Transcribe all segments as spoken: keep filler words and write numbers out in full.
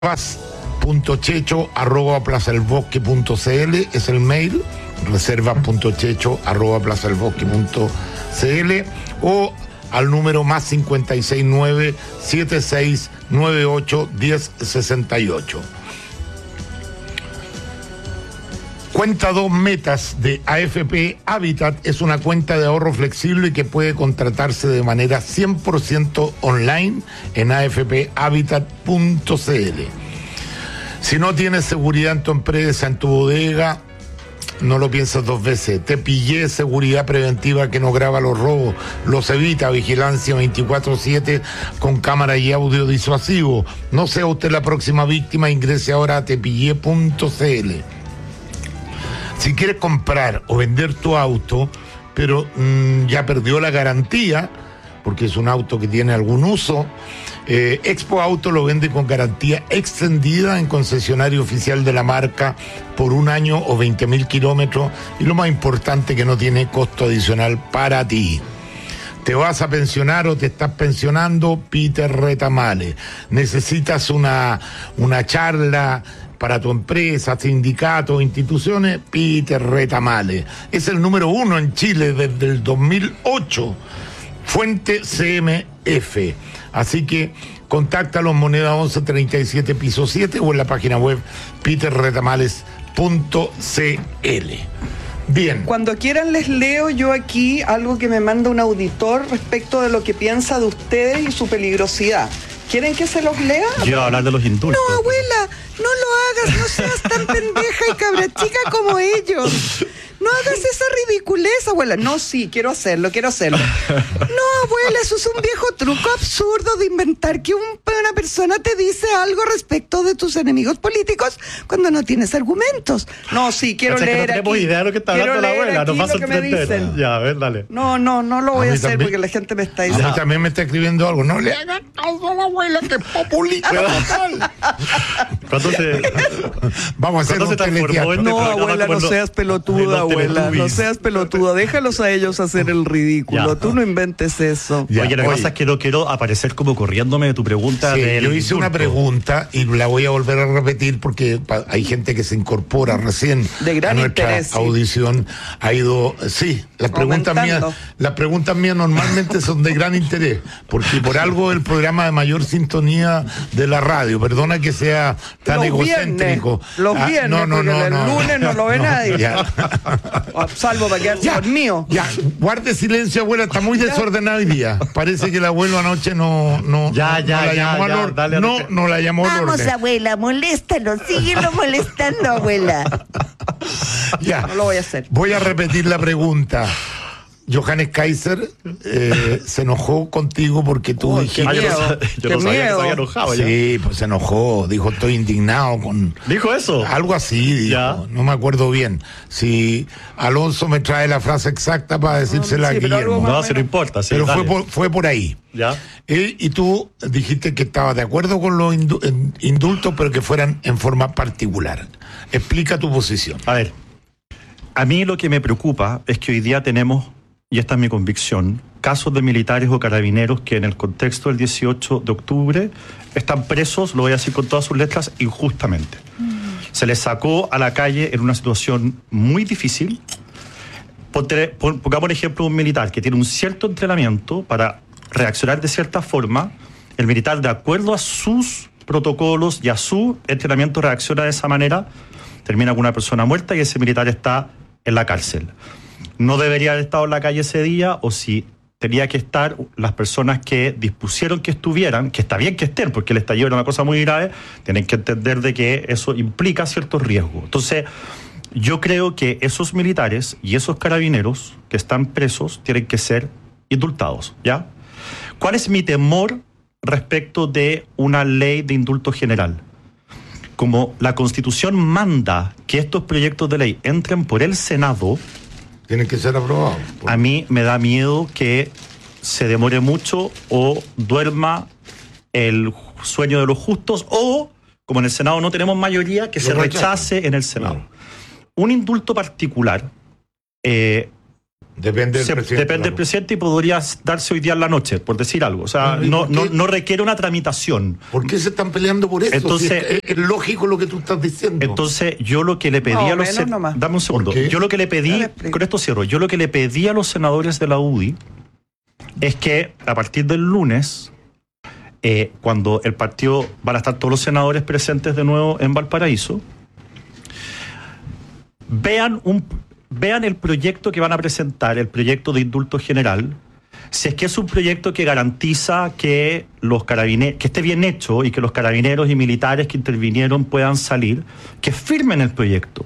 punto checho arroba plaza del bosque punto cl es el mail, reservas punto checho arroba plaza del bosque punto cl, o al número más cincuenta y seis nueve setenta y seis noventa y ocho diez sesenta y ocho. Cuenta dos metas de A F P Habitat es una cuenta de ahorro flexible que puede contratarse de manera cien por ciento online en a f p habitat punto cl. Si no tienes seguridad en tu empresa, en tu bodega, no lo piensas dos veces. Te pillé, seguridad preventiva que no graba los robos, los evita, vigilancia veinticuatro siete con cámara y audio disuasivo. No sea usted la próxima víctima, ingrese ahora a te pillé punto cl. Si quieres comprar o vender tu auto, pero mmm, ya perdió la garantía, porque es un auto que tiene algún uso, eh, Expo Auto lo vende con garantía extendida en concesionario oficial de la marca por un año o veinte mil kilómetros, y lo más importante, que no tiene costo adicional para ti. ¿Te vas a pensionar o te estás pensionando? Peter Retamale. ¿Necesitas una, una charla para tu empresa, sindicato, instituciones? Peter Retamale. Es el número uno en Chile desde el dos mil ocho. Fuente C M F. Así que contáctalos, moneda once treinta y siete piso siete, o en la página web peter retamales punto cl. Bien. Cuando quieran les leo yo aquí algo que me manda un auditor respecto de lo que piensa de ustedes y su peligrosidad. ¿Quieren que se los lea? Yo iba a hablar de los indultos. No, abuela, no lo hagas, no seas tan pendeja y cabra chica como ellos. No hagas esa ridiculez, abuela. No, sí, quiero hacerlo, quiero hacerlo. No, abuela, eso es un viejo truco absurdo de inventar que un, una persona te dice algo respecto de tus enemigos políticos cuando no tienes argumentos. No, sí, quiero o sea, leer que no tenemos aquí. idea de lo que está hablando la abuela, no vas a entender. Ya, a ver, dale. No, no, no lo voy a, a hacer también, porque la gente me está a diciendo. mí también me está escribiendo algo. No le hagan caso a la abuela, que es populista total. ¿Cuándo se, Vamos a hacer un teleteatro. No, abuela, no seas pelotuda, abuela. No seas pelotuda. Déjalos a ellos hacer el ridículo. Ya. Tú no inventes eso. Ya, oye, lo que oye. pasa es que no quiero aparecer como corriéndome de tu pregunta. Sí, del yo hice indulto. una pregunta y la voy a volver a repetir porque hay gente que se incorpora recién de gran a nuestra interés, audición. Sí. Ha ido, sí, las preguntas mías, las preguntas mías normalmente son de gran interés, porque por algo el programa de mayor sintonía de la radio. Perdona que sea tan los egocéntrico. Viernes, los ah, viernes, no, no, porque no, el no, lunes no, no lo ve no, nadie. Ya. Salvo para quedarse ya, conmigo. Ya, guarde silencio, abuela, está muy desordenado hoy día. Parece que el abuelo anoche no, no, ya, no, ya, no la ya, llamó ya, al orden. Dale, no, no la llamó al orden. Vamos, abuela, moléstalo, síguelo molestando, abuela. Ya. No lo voy a hacer. Voy a repetir la pregunta. Johannes Kaiser eh, se enojó contigo porque tú oh, dijiste... Qué miedo, yo no, yo qué no sabía miedo. que se había enojado ya. Sí, pues se enojó, dijo estoy indignado con... ¿Dijo eso? Algo así, dijo, ya. No me acuerdo bien. Si Alonso me trae la frase exacta para decírsela sí, a Guillermo. No, si no importa. Sí, pero dale. fue por, fue por ahí. Ya. Eh, y tú dijiste que estabas de acuerdo con los indultos, pero que fueran en forma particular. Explica tu posición. A ver, a mí lo que me preocupa es que hoy día tenemos, y esta es mi convicción, casos de militares o carabineros que en el contexto del dieciocho de octubre están presos, lo voy a decir con todas sus letras, injustamente. Mm. Se les sacó a la calle en una situación muy difícil. Pongamos por ejemplo un militar que tiene un cierto entrenamiento para reaccionar de cierta forma. El militar, de acuerdo a sus protocolos y a su entrenamiento, reacciona de esa manera, termina con una persona muerta y ese militar está en la cárcel. No debería haber estado en la calle ese día, o si tenía que estar, las personas que dispusieron que estuvieran, que está bien que estén, porque el estallido era una cosa muy grave, tienen que entender de que eso implica ciertos riesgos. Entonces, yo creo que esos militares y esos carabineros que están presos tienen que ser indultados, ¿ya? ¿Cuál es mi temor respecto de una ley de indulto general? Como la Constitución manda que estos proyectos de ley entren por el Senado, tienen que ser aprobados. A mí me da miedo que se demore mucho o duerma el sueño de los justos, o, como en el Senado no tenemos mayoría, que se rechace en el Senado. Un indulto particular, eh, Depende del Se, presidente. depende del presidente y podría darse hoy día en la noche, por decir algo. O sea, Bueno, no, no, qué? no requiere una tramitación. ¿Por qué se están peleando por eso? Entonces, si es, es lógico lo que tú estás diciendo. Entonces, yo lo que le pedí No, a los menos sen- nomás. Dame un segundo. ¿Por qué? Yo lo que le pedí, Ya le explico. con esto cierro, yo lo que le pedí a los senadores de la U D I es que a partir del lunes, eh, cuando el partido van a estar todos los senadores presentes de nuevo en Valparaíso, vean un vean el proyecto que van a presentar, el proyecto de indulto general, si es que es un proyecto que garantiza que los carabineros, que esté bien hecho y que los carabineros y militares que intervinieron puedan salir, que firmen el proyecto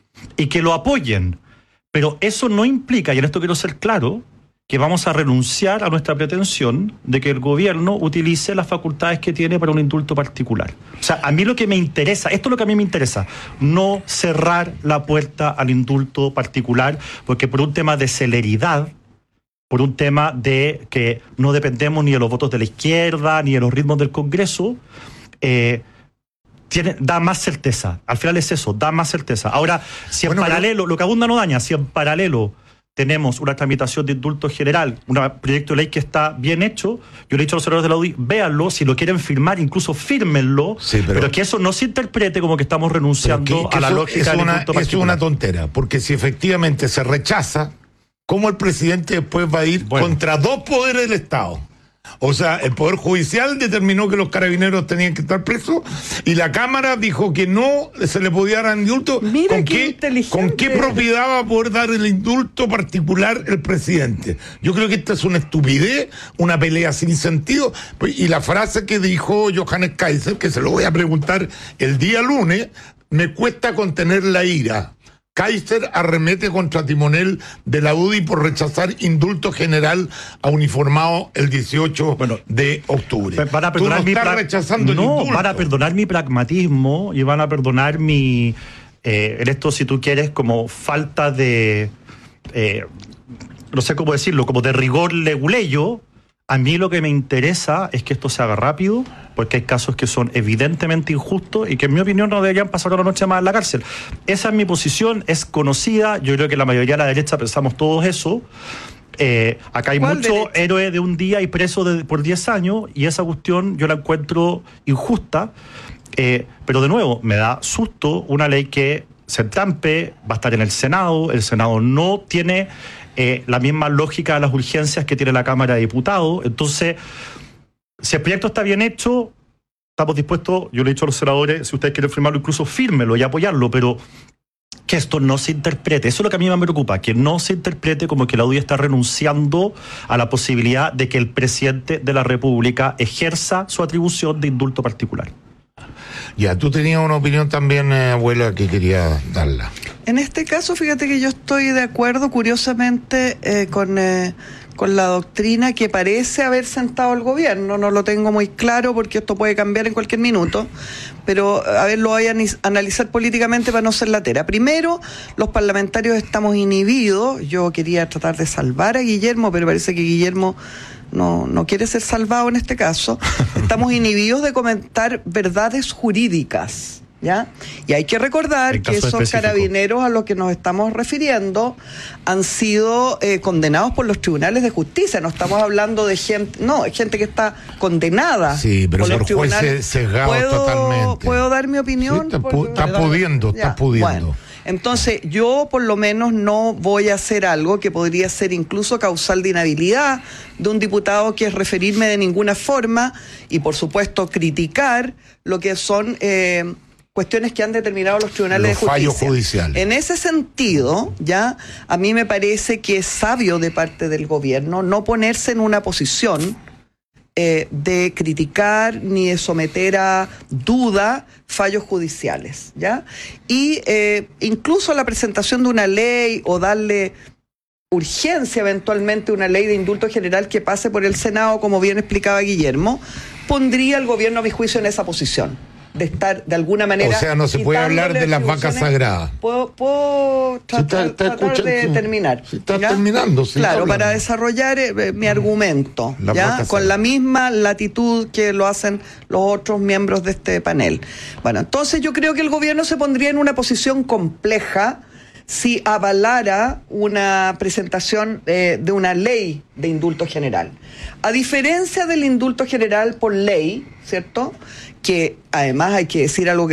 y que lo apoyen. Pero eso no implica, y en esto quiero ser claro, que vamos a renunciar a nuestra pretensión de que el gobierno utilice las facultades que tiene para un indulto particular. O sea, a mí lo que me interesa, esto es lo que a mí me interesa, no cerrar la puerta al indulto particular, porque por un tema de celeridad, por un tema de que no dependemos ni de los votos de la izquierda, ni de los ritmos del Congreso, eh, tiene, da más certeza. Al final es eso, da más certeza. Ahora, si Bueno, en pero- paralelo, lo que abunda no daña, si en paralelo tenemos una tramitación de indulto general, un proyecto de ley que está bien hecho, yo le he dicho a los senadores de la U D I, véanlo, si lo quieren firmar, incluso fírmenlo, Sí, pero- pero, que eso no se interprete como que estamos Pero renunciando que- que a la eso lógica es del una, indulto es particular. una tontera, porque si efectivamente se rechaza, ¿cómo el presidente después va a ir Bueno. contra dos poderes del Estado? O sea, el Poder Judicial determinó que los carabineros tenían que estar presos y la Cámara dijo que no se le podía dar indulto. Mira ¿Con qué qué, inteligente. ¿Con qué propiedad va a poder dar el indulto particular el presidente? Yo creo que esta es una estupidez, una pelea sin sentido. Y la frase que dijo Johannes Kaiser, que se lo voy a preguntar el día lunes, me cuesta contener la ira. Kaiser arremete contra timonel de la U D I por rechazar indulto general a uniformado el dieciocho Bueno, de octubre. Van a Tú perdonar no mi estás pra- rechazando el no, indulto. van a perdonar mi pragmatismo y van a perdonar mi eh, en esto, si tú quieres, como falta de eh, no sé cómo decirlo, como de rigor leguleyo. A mí lo que me interesa es que esto se haga rápido, porque hay casos que son evidentemente injustos y que en mi opinión no deberían pasar una noche más en la cárcel. Esa es mi posición, es conocida, yo creo que la mayoría de la derecha pensamos todos eso. Eh, acá hay ¿Cuál mucho derecha? héroe de un día y preso de, por diez años, y esa cuestión yo la encuentro injusta. Eh, pero de nuevo, me da susto una ley que se entrampe, va a estar en el Senado, el Senado no tiene eh, la misma lógica de las urgencias que tiene la Cámara de Diputados. Entonces, si el proyecto está bien hecho, estamos dispuestos, yo le he dicho a los senadores, si ustedes quieren firmarlo, incluso fírmelo y apoyarlo, pero que esto no se interprete, eso es lo que a mí me preocupa, que no se interprete como que la U D I está renunciando a la posibilidad de que el presidente de la República ejerza su atribución de indulto particular. Ya, tú tenías una opinión también, eh, abuela, que quería darla. En este caso, fíjate que yo estoy de acuerdo, curiosamente, eh, con, eh, con la doctrina que parece haber sentado el gobierno. No lo tengo muy claro porque esto puede cambiar en cualquier minuto, pero a ver, lo voy a analizar políticamente para no ser latera. Primero, los parlamentarios estamos inhibidos. Yo quería tratar de salvar a Guillermo, pero parece que Guillermo no, no quiere ser salvado en este caso. Estamos inhibidos de comentar verdades jurídicas, ¿ya? Y hay que recordar En que caso esos específico. carabineros a los que nos estamos refiriendo han sido eh, condenados por los tribunales de justicia. No estamos hablando de gente, no, es gente que está condenada. Sí, pero los por tribunales. jueces sesgados ¿Puedo, totalmente. ¿Puedo dar mi opinión? Sí, está Por- pu- está ¿verdad? pudiendo, está Ya, pudiendo. bueno. Entonces, yo por lo menos no voy a hacer algo que podría ser incluso causal de inhabilidad de un diputado, que es referirme de ninguna forma y, por supuesto, criticar lo que son eh, cuestiones que han determinado los tribunales Los de justicia. fallos judiciales. En ese sentido, ya, a mí me parece que es sabio de parte del gobierno no ponerse en una posición Eh, de criticar ni de someter a duda fallos judiciales, ¿ya? Y eh, incluso la presentación de una ley o darle urgencia eventualmente a una ley de indulto general que pase por el Senado, como bien explicaba Guillermo, pondría al gobierno, a mi juicio, en esa posición de estar de alguna manera. O sea, no se puede hablar de las vacas sagradas. Puedo, puedo Sí, está- tratar, está tratar de escuchando. terminar. Sí, está ¿ya? terminando, sí, Claro, está para hablando. desarrollar eh, mi argumento, Las ¿ya? vacas Con sagradas. la misma latitud que lo hacen los otros miembros de este panel. Bueno, entonces yo creo que el gobierno se pondría en una posición compleja si avalara una presentación eh, de una ley de indulto general. A diferencia del indulto general por ley, ¿cierto? Que además hay que decir algo que